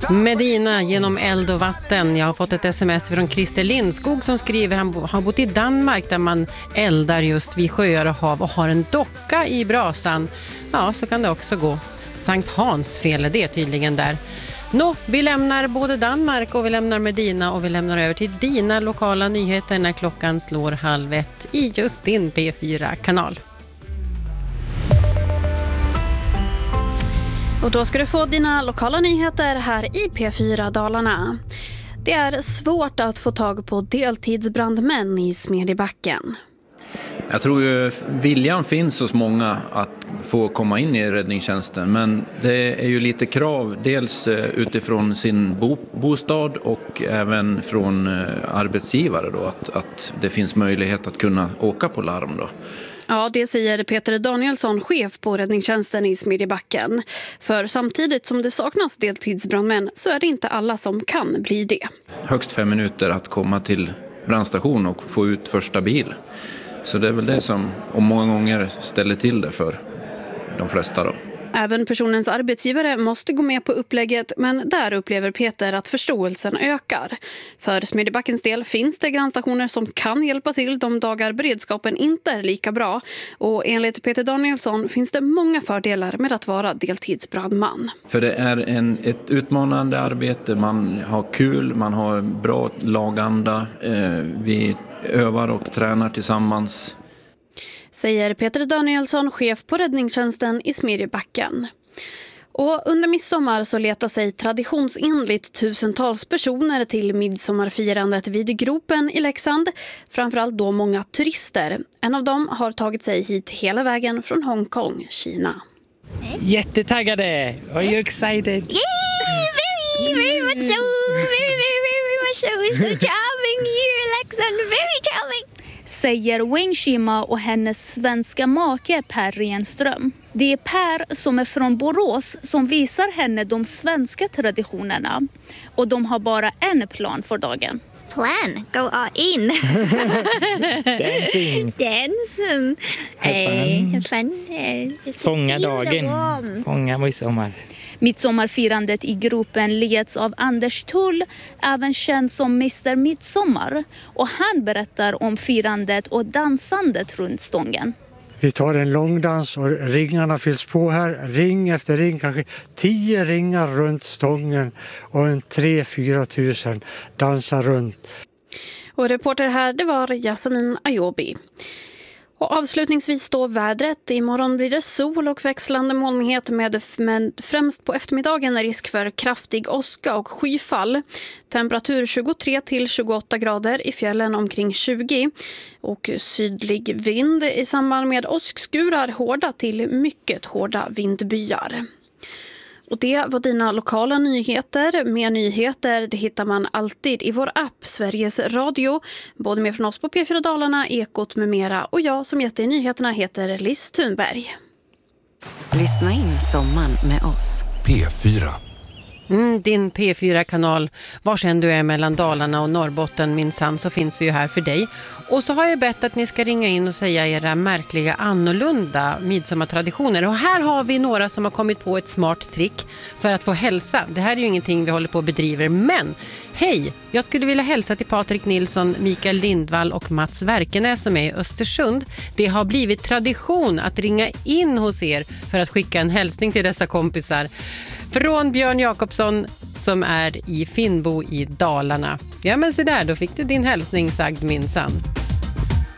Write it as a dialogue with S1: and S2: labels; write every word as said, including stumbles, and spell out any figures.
S1: Medina genom eld och vatten. Jag har fått ett sms från Christer Lindskog som skriver han har bott i Danmark där man eldar just vid sjöar och hav och har en docka i brasan. Ja, så kan det också gå. Sankt Hans fel är det tydligen där. Nå, vi lämnar både Danmark och vi lämnar Medina och vi lämnar över till dina lokala nyheter när klockan slår halv ett i just din P fyra-kanal.
S2: Och då ska du få dina lokala nyheter här i P fyra Dalarna. Det är svårt att få tag på deltidsbrandmän i Smedjebacken.
S3: Jag tror ju viljan finns hos många att få komma in i räddningstjänsten, men det är ju lite krav dels utifrån sin bo- bostad och även från arbetsgivare då, att, att det finns möjlighet att kunna åka på larm då.
S2: Ja, det säger Peter Danielsson, chef på räddningstjänsten i Smedjebacken. För samtidigt som det saknas deltidsbrandmän så är det inte alla som kan bli det.
S3: Högst fem minuter att komma till brandstation och få ut första bil. Så det är väl det som om många gånger ställer till det för de flesta då.
S2: Även personens arbetsgivare måste gå med på upplägget, men där upplever Peter att förståelsen ökar. För Smedjebackens del finns det grannstationer som kan hjälpa till de dagar beredskapen inte är lika bra. Och enligt Peter Danielsson finns det många fördelar med att vara deltidsbrandman.
S3: För det är en, ett utmanande arbete, man har kul, man har bra laganda, eh, vi övar och tränar tillsammans.
S2: Säger Peter Danielsson, chef på räddningstjänsten i Smedjebacken. Och under midsommar så letar sig traditionsenligt tusentals personer till midsommarfirandet vid Gropen i Leksand. Framförallt då många turister. En av dem har tagit sig hit hela vägen från Hongkong, Kina.
S4: Jättetaggade! Are you excited?
S5: Yeah, very, very much so. Very, very, very much so. It's so charming here in Leksand. Very charming.
S6: Säger Wayne Shima och hennes svenska make Per Renström. Det är Per som är från Borås som visar henne de svenska traditionerna. Och de har bara en plan för dagen.
S5: Plan, go all in.
S4: Dancing.
S5: Dancing.
S4: Have fun.
S5: Have fun. Uh, just to
S4: Fånga
S5: feel the
S4: dagen.
S5: warmth.
S4: Fånga midsommar.
S6: Midsommarfirandet i Gropen leds av Anders Tull, även känd som mister Midsommar. Och han berättar om firandet och dansandet runt stången.
S7: Vi tar en långdans och ringarna fylls på här. Ring efter ring, kanske tio ringar runt stången och en tre, fyra tusen dansar runt.
S2: Och reporter här, det var Jasmin Ayobi. Och avslutningsvis då vädret. Imorgon blir det sol och växlande molnighet med, med främst på eftermiddagen är risk för kraftig åska och skyfall. Temperatur tjugotre till tjugoåtta grader, i fjällen omkring tjugo. Och sydlig vind i samband med åskskurar, hårda till mycket hårda vindbyar. Och det var dina lokala nyheter. Mer nyheter det hittar man alltid i vår app Sveriges Radio. Både med från oss på P fyra Dalarna, Ekot med mera. Och jag som gett dig nyheterna heter Liz Thunberg.
S8: Lyssna in sommaren med oss.
S9: P fyra.
S1: Mm, din P fyra-kanal, var sen du är mellan Dalarna och Norrbotten minsann, så finns vi ju här för dig. Och så har jag bett att ni ska ringa in och säga era märkliga annorlunda midsommartraditioner. Och här har vi några som har kommit på ett smart trick för att få hälsa. Det här är ju ingenting vi håller på och bedriver, men hej! Jag skulle vilja hälsa till Patrik Nilsson, Mikael Lindvall och Mats Verkenäs som är i Östersund. Det har blivit tradition att ringa in hos er för att skicka en hälsning till dessa kompisar. Från Björn Jakobsson som är i Finnbo i Dalarna. Ja men så där, då fick du din hälsning sagd minsann.